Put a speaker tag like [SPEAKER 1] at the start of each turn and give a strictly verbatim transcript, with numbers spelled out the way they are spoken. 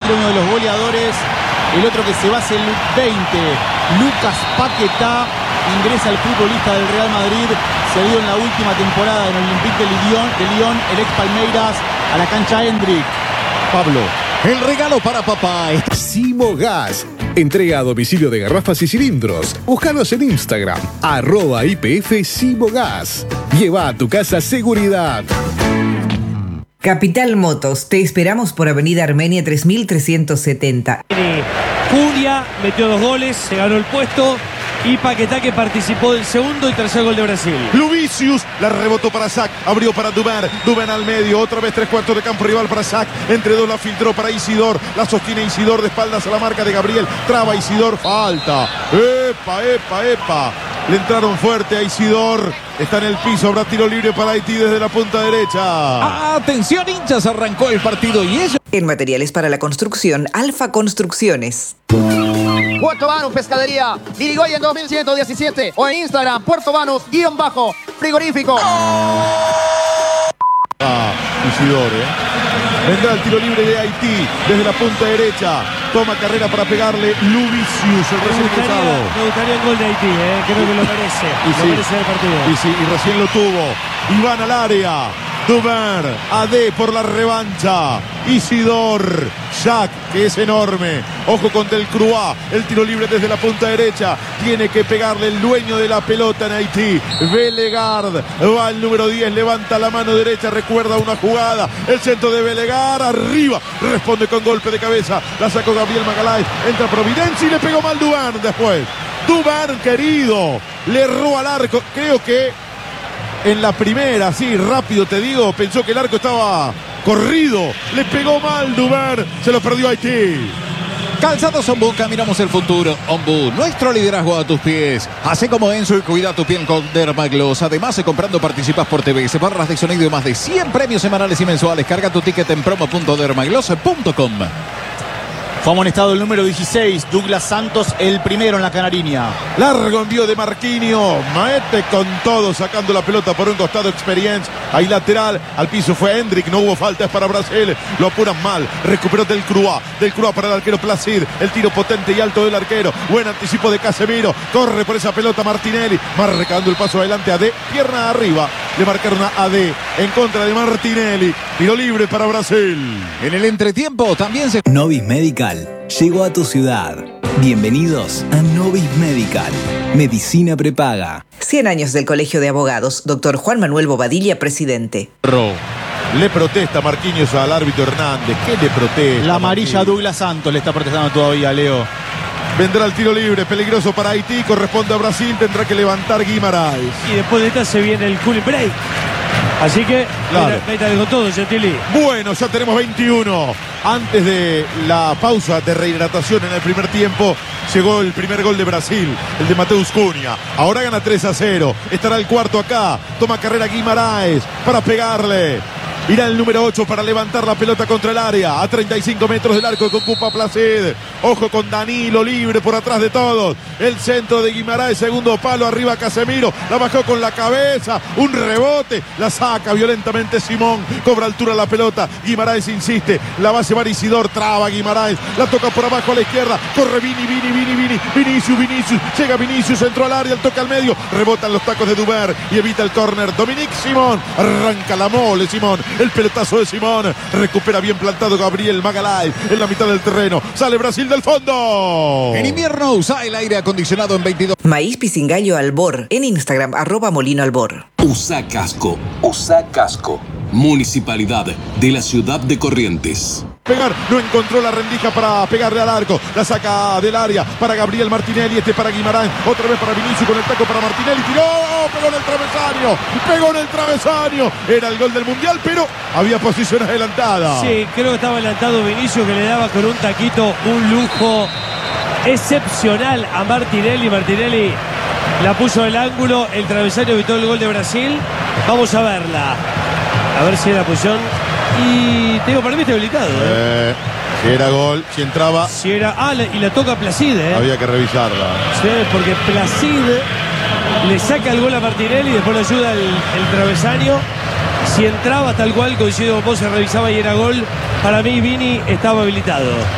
[SPEAKER 1] Brasil, uno de los goleadores. El otro que se va es el veinte, Lucas Paquetá, ingresa el futbolista del Real Madrid, cedido en la última temporada en el Olympique de Lyon, de Lyon, el ex Palmeiras, a la cancha Hendrik. Pablo.
[SPEAKER 2] El regalo para papá.
[SPEAKER 3] Simogas. Entrega a domicilio de garrafas y cilindros. Búscanos en Instagram, arroba I P F Simogas. Lleva a tu casa seguridad.
[SPEAKER 4] Capital Motos, te esperamos por Avenida Armenia tres mil trescientos setenta.
[SPEAKER 5] Julia metió dos goles, se ganó el puesto. Y Paquetá, que participó del segundo y tercer gol de Brasil.
[SPEAKER 6] Luvicius la rebotó para Sack, abrió para Dubán, Dubán al medio, otra vez tres cuartos de campo rival para Sack, entre dos la filtró para Isidor, la sostiene Isidor de espaldas a la marca de Gabriel, traba Isidor, falta, epa, epa, epa, le entraron fuerte a Isidor, está en el piso, habrá tiro libre para Haití desde la punta derecha.
[SPEAKER 2] Atención, hinchas, arrancó el partido y ellos...
[SPEAKER 4] En materiales para la construcción, Alfa Construcciones.
[SPEAKER 7] Puerto Banús Pescadería, Irigoyen dos mil ciento diecisiete o en Instagram, Puerto Banús, guión bajo, frigorífico.
[SPEAKER 6] Ah, Isidor, ¿eh? Vendrá el tiro libre de Haití desde la punta derecha. Toma carrera para pegarle Luvicius, el recién ingresado.
[SPEAKER 5] Me gustaría el gol de Haití, ¿eh? Creo que lo merece.
[SPEAKER 6] Y
[SPEAKER 5] lo
[SPEAKER 6] sí,
[SPEAKER 5] merece el partido.
[SPEAKER 6] Y sí, y recién lo tuvo. Y van al área. Dubán, A D por la revancha. Isidor, Jack, que es enorme. Ojo con Delcroix, el tiro libre desde la punta derecha. Tiene que pegarle el dueño de la pelota en Haití. Velegard, va el número diez, levanta la mano derecha, recuerda una jugada. El centro de Velegard, arriba, responde con golpe de cabeza. La sacó Gabriel Magalhães, entra Providencia y le pegó mal Dubán después. Dubán, querido, le erró al arco. Creo que en la primera, sí, rápido te digo, pensó que el arco estaba corrido. Le pegó mal Dubán, se lo perdió Haití.
[SPEAKER 2] Calzados Ombú, caminamos el futuro. Ombú, nuestro liderazgo a tus pies. Hace como Enzo y cuida tu piel con Dermagloss. Además, comprando participas por T V S, barras de sonido y más de cien premios semanales y mensuales. Carga tu ticket en promo punto dermagloss punto com.
[SPEAKER 1] Fue amonestado el número dieciséis, Douglas Santos, el primero en la Canariña.
[SPEAKER 6] Largo envío de Marquinhos, Maete con todo, sacando la pelota por un costado, Experience, ahí lateral, al piso fue Hendrik, no hubo falta, es para Brasil, lo apuran mal, recuperó Delcroix, Delcroix para el arquero Placid, el tiro potente y alto del arquero, buen anticipo de Casemiro, corre por esa pelota Martinelli, marcando el paso adelante a D, pierna arriba, le marcaron a D en contra de Martinelli, tiro libre para Brasil.
[SPEAKER 2] En el entretiempo también se...
[SPEAKER 8] Novis Medical llegó a tu ciudad. Bienvenidos a Novis Medical. Medicina prepaga.
[SPEAKER 4] cien años del Colegio de Abogados. Doctor Juan Manuel Bobadilla, presidente.
[SPEAKER 6] Le protesta Marquinhos al árbitro Hernández. ¿Qué le protesta?
[SPEAKER 1] La amarilla a Douglas Santos le está protestando todavía, Leo.
[SPEAKER 6] Vendrá el tiro libre, peligroso para Haití, corresponde a Brasil, tendrá que levantar Guimarães.
[SPEAKER 5] Y después de esta se viene el cooling break. Así que,
[SPEAKER 6] claro,
[SPEAKER 5] métale con todo, Gentili.
[SPEAKER 6] Bueno, ya tenemos veintiuno. Antes de la pausa de rehidratación en el primer tiempo, llegó el primer gol de Brasil, el de Mateus Cunha. Ahora gana tres a cero. Estará el cuarto acá. Toma carrera Guimarães para pegarle. Irá el número ocho para levantar la pelota contra el área. A treinta y cinco metros del arco que ocupa Placid. Ojo con Danilo libre por atrás de todos. El centro de Guimarães, segundo palo, arriba Casemiro. La bajó con la cabeza. Un rebote. La saca violentamente Simón. Cobra altura la pelota. Guimarães insiste. La va a llevar Isidor. Traba Guimarães. La toca por abajo a la izquierda. Corre Vini, Vini, Vini, Vini. Vinicius, Vinicius. Llega Vinicius. Entró al área. El toque al medio. Rebotan los tacos de Duber. Y evita el córner. Dominic Simón. Arranca la mole Simón. El pelotazo de Simón. Recupera bien plantado Gabriel Magalhães en la mitad del terreno. Sale Brasil del fondo.
[SPEAKER 2] En invierno usa el aire acondicionado en veintidós.
[SPEAKER 4] Maíz Pisingallo Albor. En Instagram, arroba Molino Albor.
[SPEAKER 9] Usa casco. Usa casco. Municipalidad de la ciudad de Corrientes.
[SPEAKER 6] Pegar, no encontró la rendija para pegarle al arco, la saca del área para Gabriel Martinelli, este para Guimarães, otra vez para Vinicius con el taco para Martinelli, tiró, pegó en el travesaño, pegó en el travesaño, era el gol del Mundial, pero había posición adelantada.
[SPEAKER 5] Sí, creo que estaba adelantado Vinicius, que le daba con un taquito un lujo excepcional a Martinelli. Martinelli la puso del ángulo, el travesaño evitó el gol de Brasil. Vamos a verla, a ver si era posición. Y tengo para mí está habilitado, ¿eh?
[SPEAKER 6] Eh, si era gol, si entraba.
[SPEAKER 5] Si era. Ah, y la toca Placid, ¿eh?
[SPEAKER 6] Había que revisarla.
[SPEAKER 5] Sí, porque Placid le saca el gol a Martinelli y después le ayuda el, el travesaño. Si entraba tal cual, coincido con vos, se revisaba y era gol. Para mí, Vini estaba habilitado.